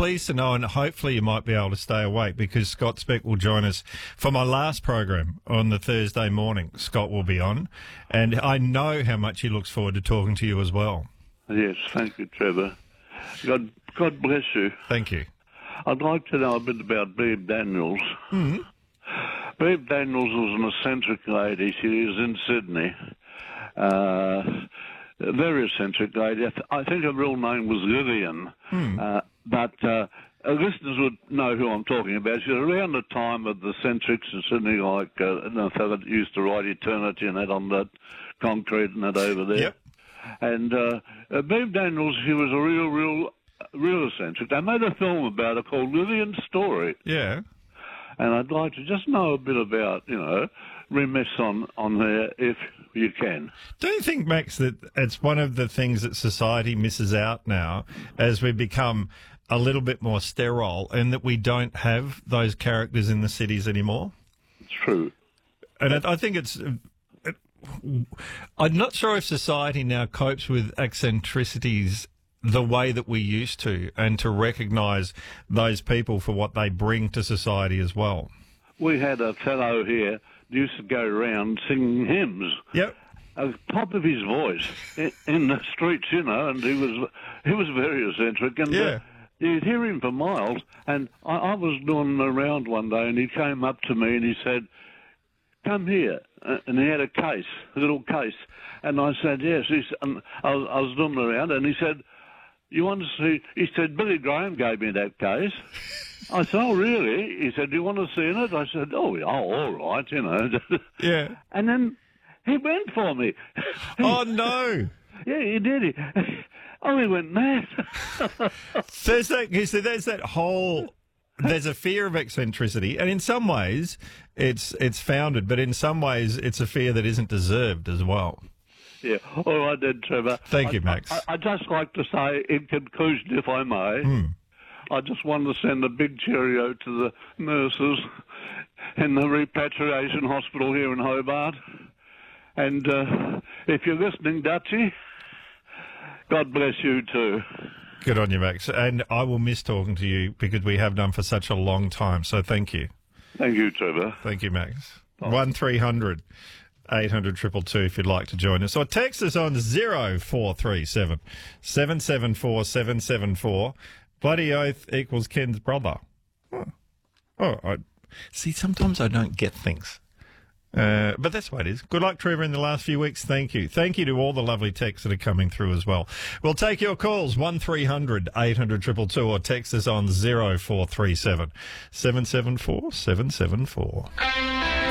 pleased to know, and hopefully you might be able to stay awake, because Scott Speck will join us for my last program on the Thursday morning. Scott will be on, and I know how much he looks forward to talking to you as well. Yes, thank you, Trevor. God bless you. Thank you. I'd like to know a bit about Beeb Daniels. Mm-hmm. Beeb Daniels was an eccentric lady. She was in Sydney. A very eccentric lady. I think her real name was Vivian. But listeners would know who I'm talking about. She was around the time of the eccentrics in Sydney, like the fellow that used to write Eternity and that on that concrete and that over there. Yep. And Beeb Daniels, she was a real eccentric. They made a film about her called Vivian's Story. Yeah. And I'd like to just know a bit about, remiss on her if you can. Don't you think, Max, that it's one of the things that society misses out now as we become a little bit more sterile, and that we don't have those characters in the cities anymore? It's true. And I think I'm not sure if society now copes with eccentricities the way that we used to, and to recognise those people for what they bring to society as well. We had a fellow here who used to go around singing hymns. Yep. At the top of his voice in the streets, and he was very eccentric. And yeah. You'd hear him for miles. And I was doing around one day, and he came up to me and he said, "Come here." And he had a little case. And I said, yes. And I was doing around, and he said, "You want to see?" He said, "Billy Graham gave me that case." I said, "Oh, really?" He said, "Do you want to see it?" I said, "Oh, all right, Yeah. And then he went for me. Oh, no. Yeah, he did. He went mad. There's that whole... There's a fear of eccentricity, and in some ways it's founded, but in some ways it's a fear that isn't deserved as well. Yeah. All right then, Trevor. Thank you, Max. I'd just like to say, in conclusion, if I may, I just want to send a big cheerio to the nurses in the repatriation hospital here in Hobart. And if you're listening, Dutchie, God bless you too. Good on you, Max. And I will miss talking to you, because we have done for such a long time. So thank you. Thank you, Trevor. Thank you, Max. 1300 800 222 if you'd like to join us. Or text us on 0437 774 774. Bloody oath equals Ken's brother. See, sometimes I don't get things. But that's what it is. Good luck, Trevor, in the last few weeks. Thank you. Thank you to all the lovely texts that are coming through as well. We'll take your calls, 1300 800 222, or text us on 0437 774 774.